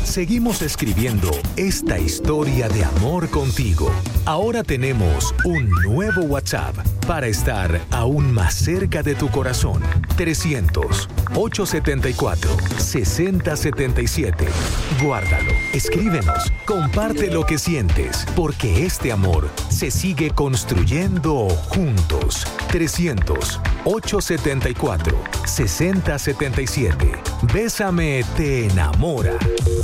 Seguimos escribiendo esta historia de amor contigo. Ahora tenemos un nuevo WhatsApp para estar aún más cerca de tu corazón. 300-874-6077. Guárdalo, escríbenos, comparte lo que sientes, porque este amor se sigue construyendo juntos. 300-874-6077. Bésame te enamora.